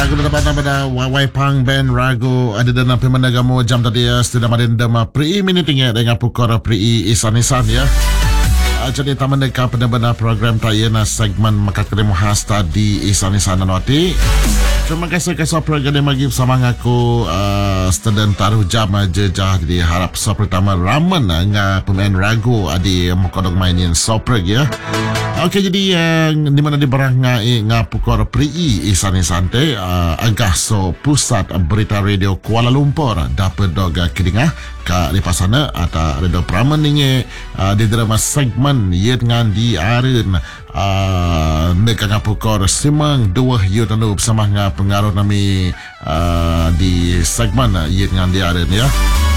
Lagu na dapat na Wawai Pang Ben Ragu ada dalam pemanaga mo jam tadi ya sudah maden dama pri minitingnya dengan pukor pri isan-isan ya. Jadi taman dekat benar-benar program tayo na segmen makakrim hasta di isan-isan nanoti. Terima kasih kepada program yang bagi bersama aku student taruh jam jejah di harap so pertama ramen nga pemain ragu di mengkodok mainin sopreg ya. Okey, jadi di mana di barang nga pukor pri isan-isan te agah so pusat berita radio Kuala Lumpur dapat doga kedingah ka di pasana atau radio pramen ni di drama segmen ye dengan di aren nekang pukor simang dua yu tanu bersama nga pengaruh nami di segmen ye dengan di aren ya.